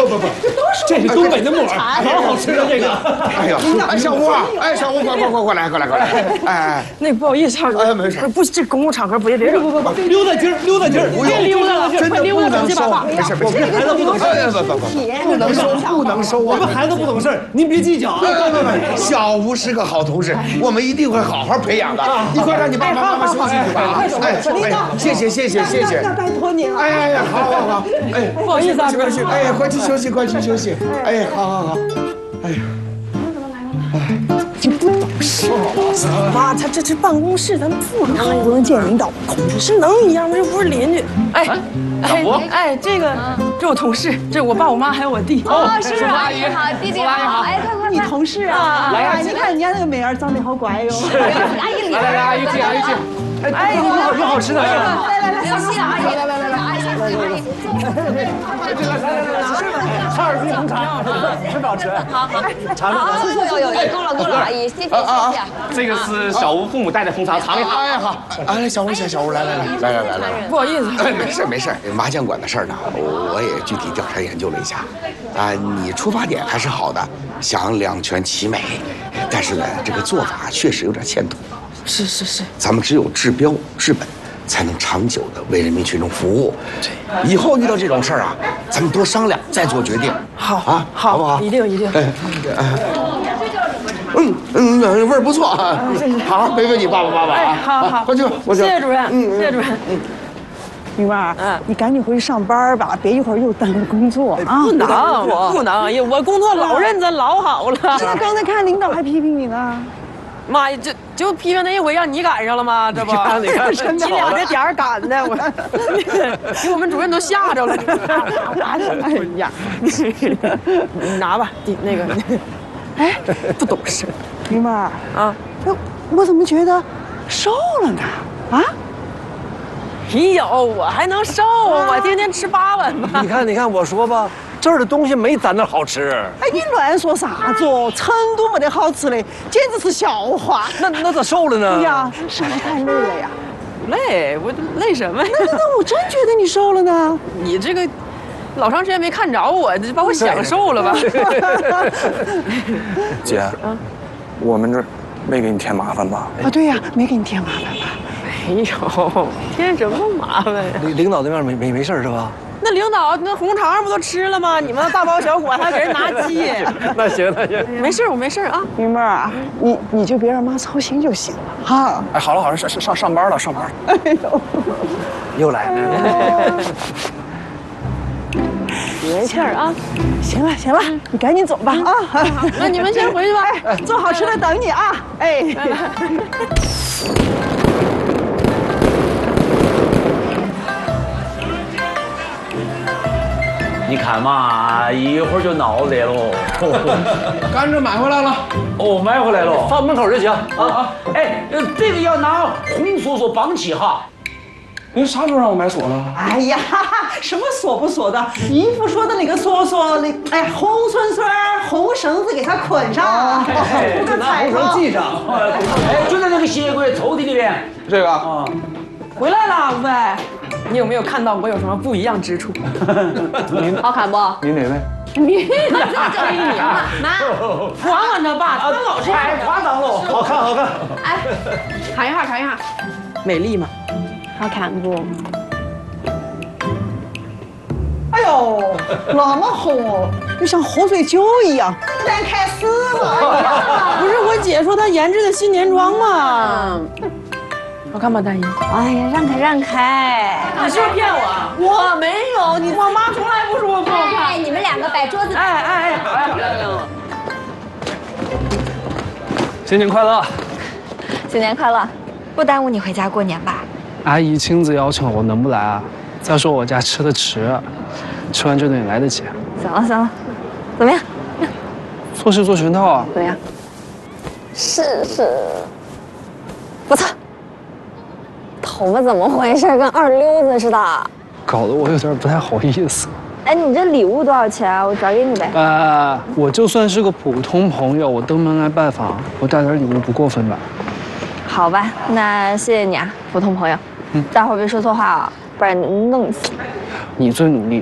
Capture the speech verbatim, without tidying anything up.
不不，这是东北的木耳，老好吃了这个。 哎呀，哎小吴啊，哎小吴，快快快快来，快来快来！哎， 那不好意思啊， 哎没事， 不这公共场合不也别不不不，溜达劲儿，溜达劲儿， 别溜达了， 真的溜达走去吧。 没事没事， 孩子不懂事儿， 不不不，不能收不能收啊！ 我们孩子不懂事儿，您别计较啊。 小吴是个好同事，我们一定会好好培养的。你快让你爸爸妈妈休息去吧。哎，谢谢谢谢谢谢， 那拜托您了。 哎呀呀，好好好，哎， 不好意思啊， 快去，哎呀，快去休息，快去休息。哎，好好好，哎呀， 就不懂事。妈，他这这办公室，咱不能不能见领导，可是能一样吗？又不是邻居。哎，哎哎，这个这我同事，这我爸我妈还有我弟。 哦，是啊，阿姨好，弟弟好，哎，快快你同事啊？来呀，你看人家那个美儿长得好乖哟。 阿姨来来来，阿姨进，阿姨进。 哎，有好有好吃的。 来来来， 休息了，阿姨，来来来来，阿姨，阿姨， 哈尔滨红茶，吃不好吃？ 好好，尝尝。有有有，够了够了，阿姨，谢谢谢谢。 这个是小吴父母带的红茶，尝一尝。 哎好，哎小吴小小吴来来来来来来来， 不好意思。 哎没事没事，麻将馆的事儿呢，我也具体调查研究了一下，啊，你出发点还是好的，想两全其美，但是呢，这个做法确实有点欠妥。 是是是， 咱们只有治标治本，才能长久的为人民群众服务。以后遇到这种事儿啊，咱们多商量再做决定。 好啊，好不好？ 一定一定。 哎，嗯嗯，味儿不错啊。好，没问你爸爸爸爸哎， 啊。 好好， 快去吧，我去。 谢谢主任，谢谢主任。 明儿， 嗯， 你赶紧回去上班吧，别一会儿又耽误工作啊。 不能不能，哎呀，我工作老认真老好了。 那刚才看领导还批评你呢。 妈呀，这就批评那一回让你赶上了吗？这不， 你看你俩这点儿赶的，我给我们主任都吓着了。 哎呀， 你拿吧，弟那个，哎，不懂事明儿啊！ 我我怎么觉得瘦了呢？啊？ 没有，我还能瘦，我天天吃八碗饭。 你看你看，我说吧，这儿的东西没咱那好吃。 哎，你乱说啥子哦？成都没得好吃的，简直是笑话。 那那咋瘦了呢？ 哎呀，是不是太累了呀？ 累，我累什么呀？ 那那那，我真觉得你瘦了呢。 你这个老长时间没看着我，这把我想瘦了吧？ 姐，我们这没给你添麻烦吧？ 啊，对呀，没给你添麻烦吧？ 没有，添什么麻烦呀？ 领领导那边没没没事是吧？ 那领导那红肠不都吃了吗？你们大包小裹还给人拿鸡。 那行那行， 没事，我没事啊。 明妹儿，你你就别让妈操心就行了哈。 哎，好了好了，上上上班了，上班了。 哎呦， 又来了。 没事儿啊。 行了行了，你赶紧走吧啊。 那你们先回去吧。 哎，做好吃的等你啊。哎。 你看嘛，一会儿就闹热喽。 甘蔗买回来了， 哦，买回来了， 放门口就行啊啊！ 哎，这个要拿红锁锁绑起哈。 您啥时候让我买锁了？ 哎呀，什么锁不锁的？姨父说的那个锁锁，那哎红绳绳、红绳子给它捆上， 哎， 个拿红绳系上。 哎，就在那个鞋柜抽屉里面。 这个啊， 回来了，吴飞。你有没有看到我有什么不一样之处？ 您好看不？ 您哪位？ 你这叫一名了，妈， 管管他爸，他老这样。 太夸张了， 好看好看。 哎，尝一下尝一下， 美丽吗？ 好看不？ 哎呦，那么红哦，就像喝醉酒一样，难看死了。 不是我姐说她研制的新年装吗？好看吗，大姨？ 哎呀，让开让开！ 你是不是骗我？我没有，你我妈从来不说我不好看。 哎，你们两个摆桌子。 哎哎哎，好呀。 新年快乐！ 新年快乐！不耽误你回家过年吧？ 阿姨亲自邀请我能不来啊？再说我家吃的迟，吃完这顿也来得及。 行了行了，怎么样？ 做事做全套啊！ 怎么样？是是，不错。头发怎么回事？跟二溜子似的。 搞得我有点不太好意思。 哎，你这礼物多少钱啊？我转给你呗。 呃，我就算是个普通朋友，我登门来拜访，我带点礼物不过分吧？ 好吧，那谢谢你啊，普通朋友。嗯，待会儿别说错话啊，不然弄死。 你最努力。